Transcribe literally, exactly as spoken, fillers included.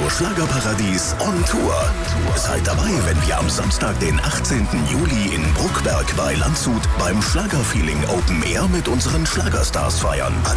Schlagerparadies on Tour. Seid dabei, wenn wir am Samstag, den achtzehnten Juli in Bruckberg bei Landshut beim Schlagerfeeling Open Air mit unseren Schlagerstars feiern.